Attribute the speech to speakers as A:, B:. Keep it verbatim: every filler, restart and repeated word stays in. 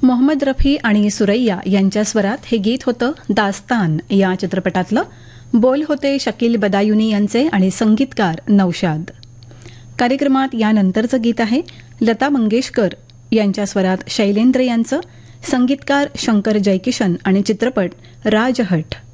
A: मोहम्मद रफी आणि सुरैया यांच्या स्वरात हे गीत होतं दास्तान या चित्रपटातलं. बोल होते शकील बदायुनी यांचे आणि संगीतकार नौशाद. कार्यक्रमात यानंतरचं गीत आहे लता मंगेशकर यांच्या स्वरात शैलेंद्र यांचं, संगीतकार शंकर जयकिशन आणि चित्रपट राजहट.